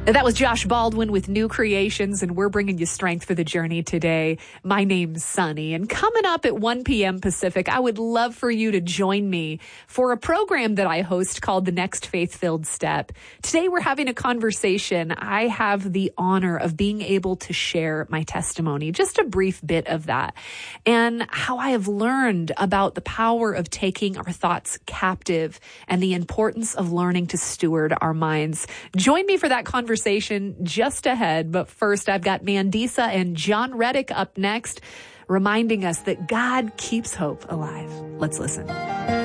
That was Josh Baldwin with New Creations, and we're bringing you strength for the journey today. My name's Sunny, and coming up at 1 p.m. Pacific, I would love for you to join me for a program that I host called The Next Faith-Filled Step. Today, we're having a conversation. I have the honor of being able to share my testimony, just a brief bit of that, and how I have learned about the power of taking our thoughts captive and the importance of learning to steward our minds. Join me for that conversation just ahead. But first, I've got Mandisa and John Reddick up next, reminding us that God keeps hope alive. Let's listen.